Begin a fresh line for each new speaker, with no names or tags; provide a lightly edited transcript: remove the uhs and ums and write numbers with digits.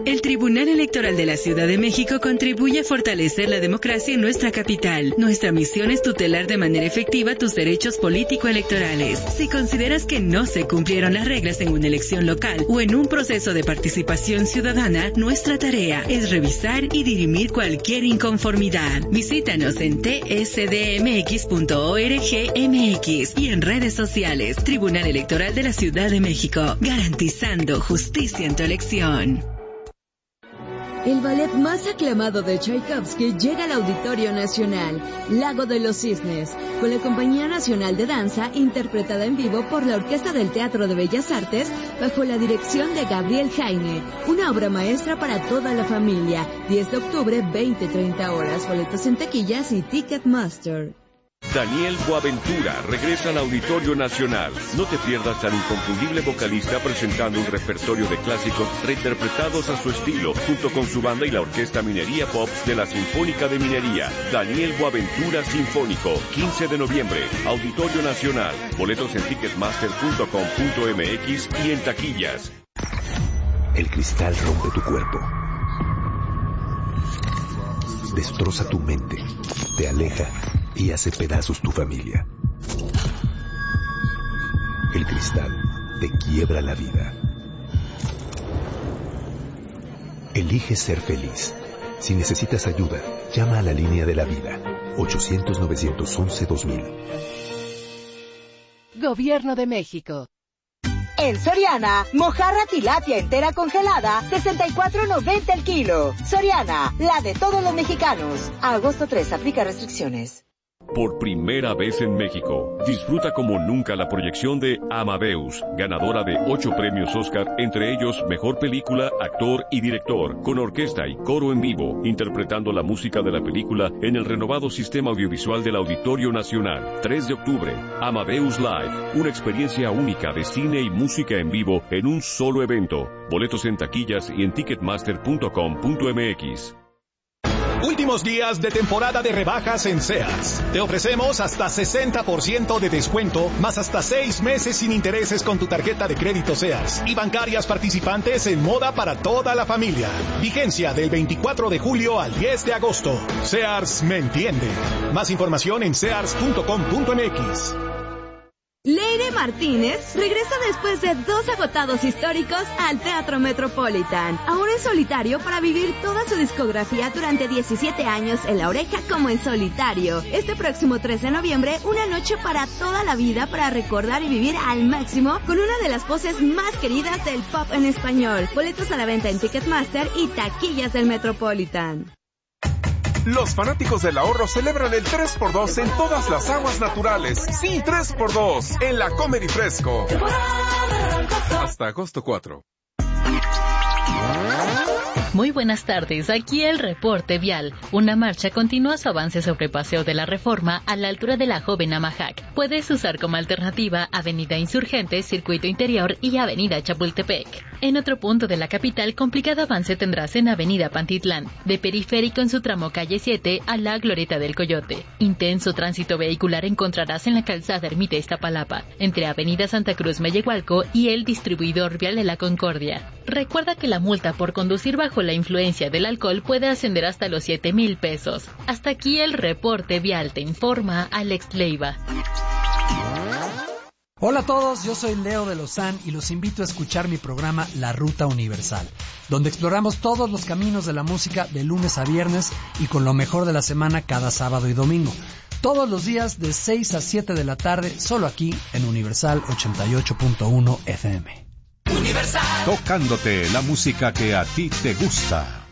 El Tribunal Electoral de la Ciudad de México contribuye a fortalecer la democracia en nuestra capital. Nuestra misión es tutelar de manera efectiva tus derechos político-electorales. Si consideras que no se cumplieron las reglas en una elección local o en un proceso de participación ciudadana, nuestra tarea es revisar y dirimir cualquier inconformidad. Visítanos en tsdmx.org.mx y en redes sociales. Tribunal Electoral de la Ciudad de México, garantizando justicia en tu elección.
El ballet más aclamado de Tchaikovsky llega al Auditorio Nacional, Lago de los Cisnes, con la Compañía Nacional de Danza, interpretada en vivo por la Orquesta del Teatro de Bellas Artes, bajo la dirección de Gabriel Jaime. Una obra maestra para toda la familia. 10 de octubre, 20-30 horas. Boletos en taquillas y Ticketmaster.
Daniel Boaventura regresa al Auditorio Nacional. No te pierdas al inconfundible vocalista presentando un repertorio de clásicos reinterpretados a su estilo, junto con su banda y la Orquesta Minería Pop de la Sinfónica de Minería. Daniel Boaventura Sinfónico, 15 de noviembre, Auditorio Nacional. Boletos en ticketmaster.com.mx y en taquillas.
El cristal rompe tu cuerpo, destroza tu mente, te aleja y hace pedazos tu familia. El cristal te quiebra la vida. Elige ser feliz. Si necesitas ayuda, llama a la línea de la vida. 800-911-2000.
Gobierno de México.
En Soriana, mojarra tilapia entera congelada, $64.90 el kilo. Soriana, la de todos los mexicanos. A agosto 3, aplica restricciones.
Por primera vez en México, disfruta como nunca la proyección de Amadeus, ganadora de 8 premios Oscar, entre ellos Mejor Película, Actor y Director, con orquesta y coro en vivo, interpretando la música de la película en el renovado sistema audiovisual del Auditorio Nacional. 3 de octubre, Amadeus Live, una experiencia única de cine y música en vivo en un solo evento. Boletos en taquillas y en ticketmaster.com.mx.
Últimos días de temporada de rebajas en Sears. Te ofrecemos hasta 60% de descuento, más hasta 6 meses sin intereses con tu tarjeta de crédito Sears y bancarias participantes en moda para toda la familia. Vigencia del 24 de julio al 10 de agosto. Sears me entiende. Más información en sears.com.mx.
Leire Martínez regresa después de 2 agotados históricos al Teatro Metropolitan. Ahora en solitario para vivir toda su discografía durante 17 años en La Oreja como en solitario. Este próximo 3 de noviembre, una noche para toda la vida para recordar y vivir al máximo con una de las voces más queridas del pop en español. Boletos a la venta en Ticketmaster y taquillas del Metropolitan.
Los fanáticos del ahorro celebran el 3x2 en todas las aguas naturales. Sí, 3x2 en la Comedy Fresco. Hasta agosto 4.
Muy buenas tardes, aquí el reporte vial. Una marcha continúa su avance sobre Paseo de la Reforma a la altura de la Joven Amajac. Puedes usar como alternativa Avenida Insurgentes, Circuito Interior y Avenida Chapultepec. En otro punto de la capital, complicado avance tendrás en Avenida Pantitlán, de Periférico en su tramo calle 7 a la Glorieta del Coyote. Intenso tránsito vehicular encontrarás en la calzada Ermita Iztapalapa, entre Avenida Santa Cruz Mellehualco y el distribuidor vial de la Concordia. Recuerda que la multa por conducir bajo la influencia del alcohol puede ascender hasta los 7,000 pesos. Hasta aquí el reporte vial, te informa Alex Leiva.
Hola a todos, yo soy Leo de Lozán y los invito a escuchar mi programa La Ruta Universal, donde exploramos todos los caminos de la música de lunes a viernes y con lo mejor de la semana cada sábado y domingo. Todos los días de 6 a 7 de la tarde, solo aquí en Universal 88.1 FM.
Universal. Tocándote la música que a ti te gusta.